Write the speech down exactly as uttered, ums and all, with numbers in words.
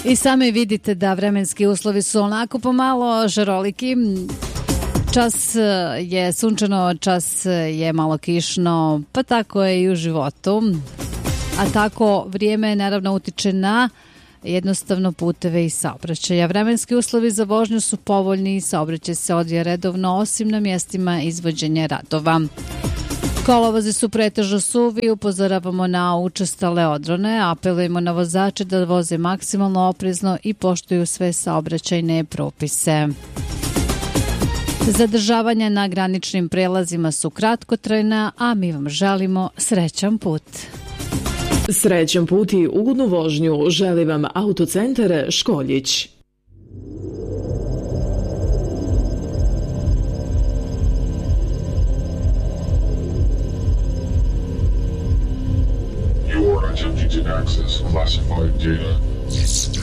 I sami vidite da vremenski uslovi su onako pomalo žaroliki. Čas je sunčano, čas je malo kišno, pa tako je i u životu. A tako vrijeme naravno utiče na jednostavno puteve i saobraćaja. Vremenski uslovi za vožnju su povoljni i saobraćaj se odvija redovno osim na mjestima izvođenja radova. Kolovozi su pretežno suvi, upozoravamo na učestale odrone, apelujemo na vozače da voze maksimalno oprezno i poštuju sve saobraćajne propise. Zadržavanja na graničnim prelazima su kratkotrajna, a mi vam želimo srećan put. Srećan put i ugodnu vožnju želi vam Autocentar Školjić. You are attempting to access classified data.